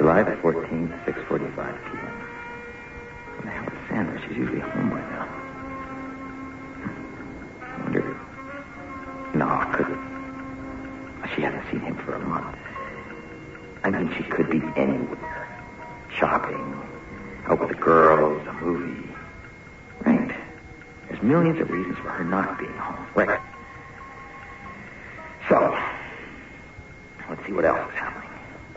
July the 14th, 6:45 p.m. Where the hell is Sandra? She's usually home by now. I wonder... No, couldn't. She hasn't seen him for a month. I mean, she could be anywhere. Shopping, out with the girls, a movie. Right. There's millions of reasons for her not being home. Right. So, let's see what else is happening.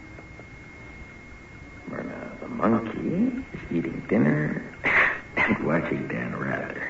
Myrna the monkey is eating dinner and watching Dan Rather.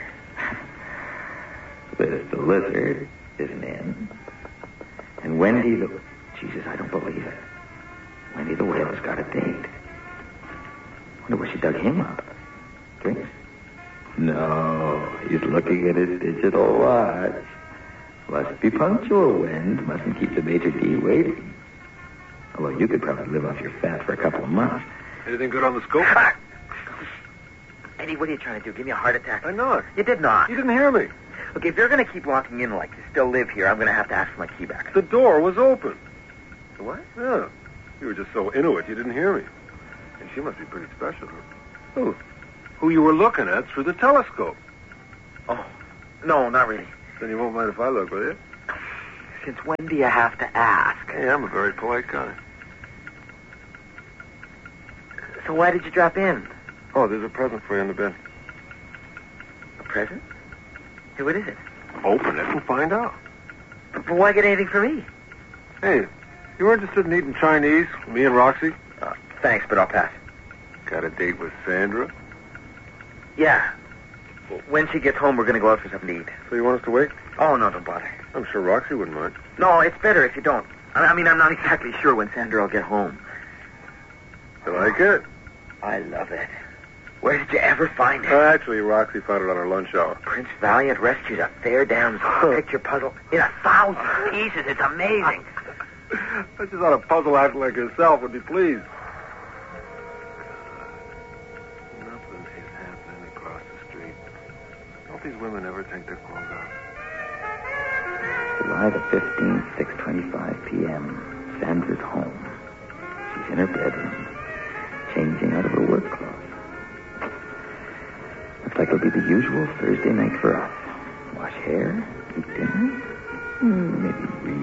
Liz the lizard isn't in. And Wendy the... Jesus, I don't believe it. Wendy the whale has got a date. Wonder where she dug him up. Drinks? No, he's looking at his digital watch. Must be punctual, Wend. Mustn't keep the Major D waiting. Although you could probably live off your fat for a couple of months. Anything good on the scope? Eddie, what are you trying to do? Give me a heart attack? I know it. You did not. You didn't hear me. Okay, if you're going to keep walking in like you still live here, I'm going to have to ask for my key back. The door was open. The what? Yeah. You were just so into it, you didn't hear me. And she must be pretty special, huh? Who? Who you were looking at through the telescope. Oh, no, not really. Then you won't mind if I look, will you? Since when do you have to ask? Hey, I'm a very polite guy. So why did you drop in? Oh, there's a present for you in the bin. A present? Hey, what is it? Open it and find out. But why get anything for me? Hey, you were interested in eating Chinese? Me and Roxy? Thanks, but I'll pass. Got a date with Sandra? Yeah. When she gets home, we're going to go out for something to eat. So you want us to wait? Oh, no, don't bother. I'm sure Roxy wouldn't mind. No, it's better if you don't. I mean, I'm not exactly sure when Sandra will get home. You like it? I love it. Where did you ever find it? Actually, Roxy found it on her lunch hour. Prince Valiant rescued a fair damsel. Picture puzzle in 1,000 pieces. It's amazing. I just thought a puzzle actor like yourself would be pleased. Nothing is happening across the street. Don't these women ever take their clothes off? July the 15th, 6:25 p.m. Sandra's home. She's in her bedroom, changing out of her work clothes. Looks like it'll be the usual Thursday night for us. Wash hair, eat dinner, maybe read.